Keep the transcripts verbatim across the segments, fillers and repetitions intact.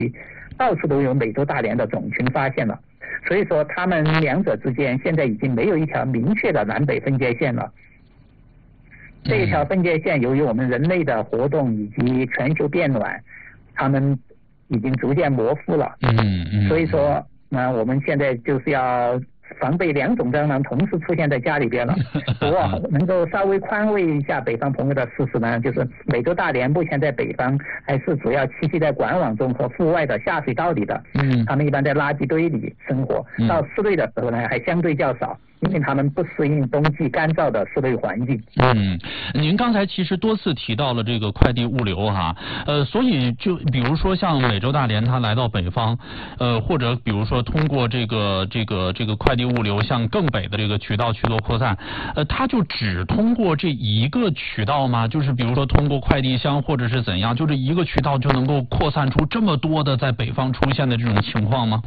到处都有美洲大蠊的种群发现了。所以说它们两者之间现在已经没有一条明确的南北分界线了。这一条分界线由于我们人类的活动以及全球变暖，它们已经逐渐模糊了。 嗯嗯。 所以说，那我们现在就是要防备两种蟑螂同时出现在家里边了。不过能够稍微宽慰一下北方朋友的事实呢，就是美洲大蠊目前在北方还是主要栖息在管网中和户外的下水道里的。 嗯， 他们一般在垃圾堆里生活。到室内的时候呢，还相对较少。因为他们不适应冬季干燥的室内环境。 嗯，您刚才其实多次提到了这个快递物流哈，呃，所以就比如说像美洲大蠊它来到北方，呃，或者比如说通过这个这个这个快递物流向更北的这个渠道去做扩散，呃，它就只通过这一个渠道吗？就是比如说通过快递箱或者是怎样，就这一个渠道就能够扩散出这么多的在北方出现的这种情况吗？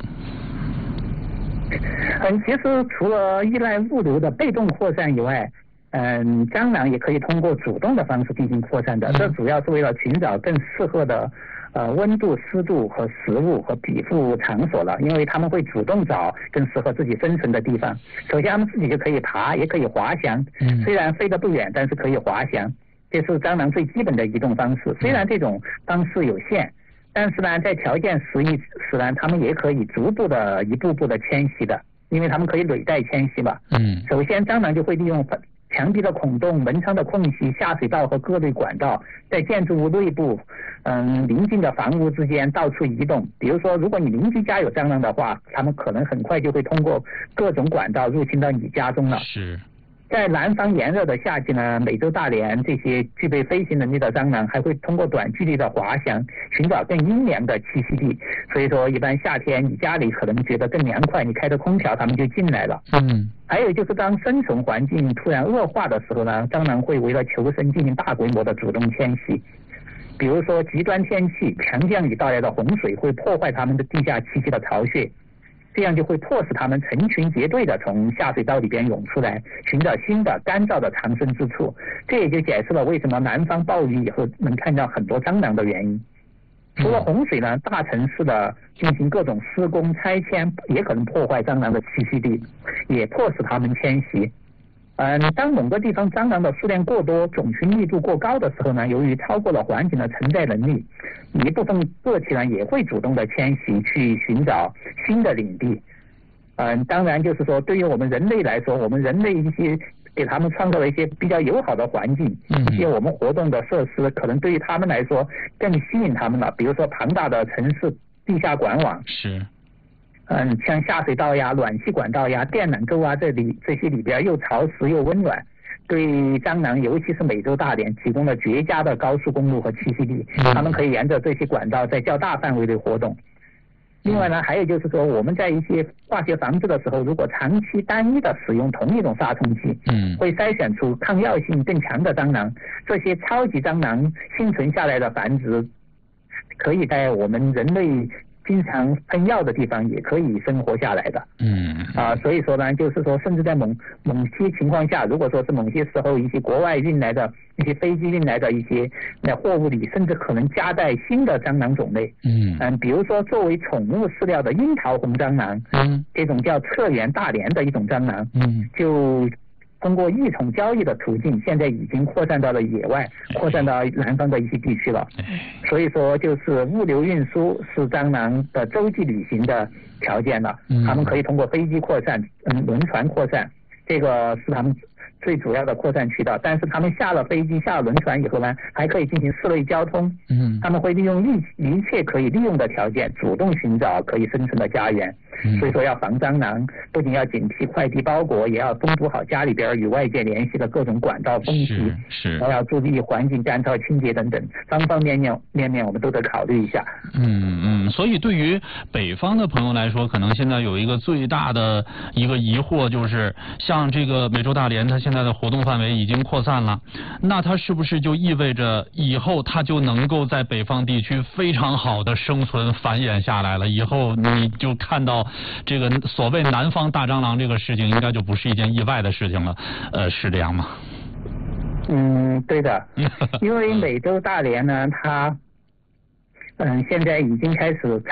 嗯，其实除了依赖物流的被动扩散以外，嗯，蟑螂也可以通过主动的方式进行扩散的。这主要是为了寻找更适合的呃温度、湿度和食物和庇护场所了，因为他们会主动找更适合自己生存的地方。首先，他们自己就可以爬，也可以滑翔。虽然飞得不远，但是可以滑翔，这是蟑螂最基本的移动方式。虽然这种方式有限。但是呢，在条件适宜时呢，他们也可以逐步的、一步步的迁徙的，因为他们可以履带迁徙嘛。 嗯。 首先，蟑螂就会利用墙壁的孔洞、门窗的空隙、下水道和各类管道，在建筑物内部、嗯邻近的房屋之间到处移动。比如说，如果你邻居家有蟑螂的话，他们可能很快就会通过各种管道入侵到你家中了。 是。 在南方炎热的夏季呢，美洲大蠊这些具备飞行能力的蟑螂还会通过短距离的滑翔寻找更阴凉的栖息地。所以说，一般夏天你家里可能觉得更凉快，你开着空调，它们就进来了。 嗯。 还有就是当生存环境突然恶化的时候呢，蟑螂会为了求生进行大规模的主动迁徙。比如说极端天气、强降雨带来的洪水会破坏它们的地下栖息的巢穴。这样就会迫使它们成群结队的从下水道里边涌出来，寻找新的干燥的藏身之处。这也就解释了为什么南方暴雨以后能看到很多蟑螂的原因。除了洪水呢，大城市的进行各种施工拆迁也可能破坏蟑螂的栖息地，也迫使它们迁徙。嗯，当某个地方蟑螂的数量过多、种群密度过高的时候呢，由于超过了环境的承载能力，一部分个体呢也会主动的迁徙去寻找新的领地。嗯，当然就是说，对于我们人类来说，我们人类一些给他们创造了一些比较友好的环境，一些我们活动的设施，可能对于他们来说更吸引他们了。比如说庞大的城市地下管网。 是。 嗯，像下水道呀、暖气管道呀、电缆沟啊，这里这些里边又潮湿又温暖，对蟑螂，尤其是美洲大蠊，提供了绝佳的高速公路和栖息地。它们可以沿着这些管道在较大范围内活动。另外呢，还有就是说，我们在一些化学防治的时候，如果长期单一的使用同一种杀虫剂， 嗯， 会筛选出抗药性更强的蟑螂。这些超级蟑螂幸存下来的繁殖，可以在我们人类经常喷药的地方也可以生活下来的。 嗯啊，所以说呢，就是说，甚至在某某些情况下，如果说是某些时候一些国外运来的一些飞机运来的一些那货物里，甚至可能夹带新的蟑螂种类。 嗯嗯，比如说作为宠物饲料的樱桃红蟑螂， 嗯， 这种叫侧缘大蠊的一种蟑螂， 嗯， 就通过异宠交易的途径，现在已经扩散到了野外，扩散到南方的一些地区了。所以说，就是物流运输是蟑螂的洲际旅行的条件了。他们可以通过飞机扩散，嗯，轮船扩散，这个是他们最主要的扩散渠道。但是他们下了飞机、下了轮船以后呢，还可以进行室内交通。 嗯， 他们会利用一一切可以利用的条件，主动寻找可以生存的家园。所以说，要防蟑螂，不仅要警惕快递包裹，也要封堵好家里边与外界联系的各种管道缝隙， 是， 还要注意环境干燥、清洁等等方方面面面面，我们都得考虑一下。 嗯嗯，所以对于北方的朋友来说，可能现在有一个最大的一个疑惑，就是像这个美洲大蠊，它现在的活动范围已经扩散了，那它是不是就意味着以后它就能够在北方地区非常好的生存繁衍下来了？以后你就看到这个所谓南方大蟑螂这个事情，应该就不是一件意外的事情了，呃，是这样吗？ 嗯，对的，因为美洲大蠊呢，它嗯现在已经开始